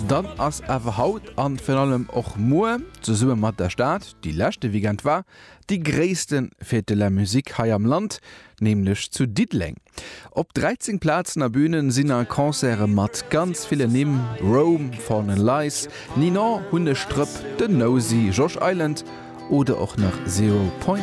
dann ass awer haut an vor allem och Moe zu summe mat der Staat, die lächte Weekend war, die gréessten Fete der Musik hai am Land, nämlich zu Diddling. Op 13 Plazen a Bühnen sinn a Konzere mat ganz viele Nimm, Rome, Fallen Lies, Nina, Hundestrüpp, The Nosy, Josh Island oder auch nach 0.5.